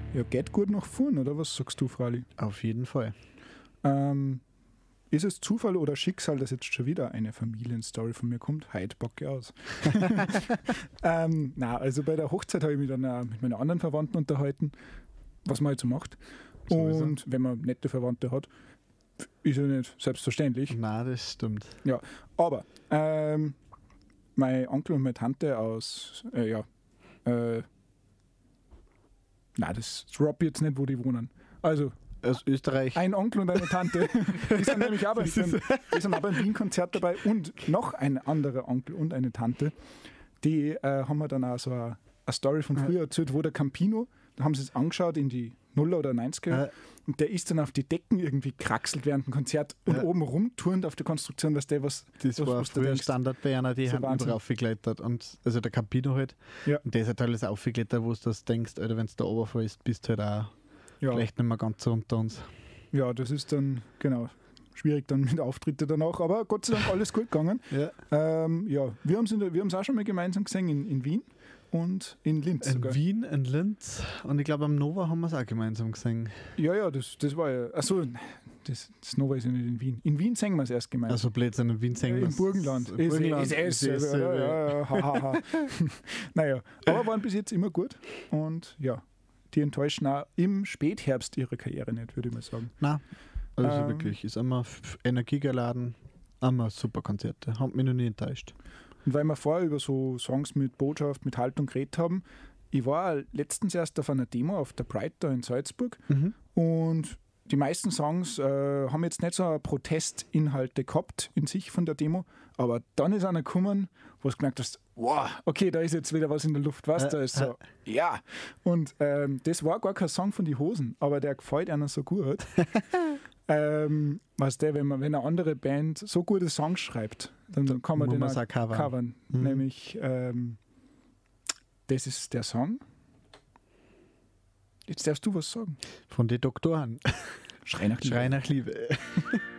Ja, geht gut nach vorn, oder was sagst du, Frali? Auf jeden Fall. Ist es Zufall oder Schicksal, dass jetzt schon wieder eine Familienstory von mir kommt? Heute packe ich aus. Also bei der Hochzeit habe ich mich dann auch mit meinen anderen Verwandten unterhalten, was man halt so macht. Sowieso. Und wenn man nette Verwandte hat, ist ja nicht selbstverständlich. Na, das stimmt. Ja, aber mein Onkel und meine Tante aus, das drop jetzt nicht, wo die wohnen. Also, Aus Österreich. ein Onkel und eine Tante, die sind nämlich auch beim Wien-Konzert dabei und noch ein anderer Onkel und eine Tante, die haben mir dann auch so eine Story von früher erzählt, wo der Campino, da haben sie es angeschaut in die Nuller oder 90er und der ist dann auf die Decken irgendwie kraxelt während dem Konzert und oben rumturnt auf der Konstruktion, dass der was... Das war früher Standard bei einer, die So haben Wahnsinn. überall aufgeklettert. Und, also der Campino halt. Ja. Und der ist halt alles aufgeklettert, wo du das denkst, Alter, wenn du da runterfällst, bist du halt auch vielleicht nicht mehr ganz so unter uns. Ja, das ist dann, genau, schwierig dann mit Auftritte danach, aber Gott sei Dank alles gut gegangen. Ja. Wir haben es auch schon mal gemeinsam gesehen in Wien und in Linz In sogar. Wien, in Linz und ich glaube am Nova haben wir es auch gemeinsam gesehen. Ja, das war ja, achso, das Nova ist ja nicht in Wien. In Wien singen wir es erst gemeinsam. Also Blödsinn, in Wien singen wir Im es. Burgenland. Im Burgenland Ist ja. Naja, aber waren bis jetzt immer gut und ja, die enttäuschen auch im Spätherbst ihre Karriere nicht, würde ich mal sagen. Nein, also wirklich, ist immer energiegeladen, immer super Konzerte, hat mich noch nie enttäuscht. Und weil wir vorher über so Songs mit Botschaft, mit Haltung geredet haben, ich war letztens erst auf einer Demo auf der Pride da in Salzburg und die meisten Songs haben jetzt nicht so Protestinhalte gehabt in sich von der Demo, aber dann ist einer gekommen, wo du gemerkt hast, wow, okay, da ist jetzt wieder was in der Luft, was da ist so, ja. Und das war gar kein Song von die Hosen, aber der gefällt einer so gut. Weißt du, wenn eine andere Band so gute Songs schreibt, dann kann man den auch covern. Nämlich, das ist der Song. Jetzt darfst du was sagen. Von den Doktoren. Schrei nach Liebe. Schrei nach Liebe.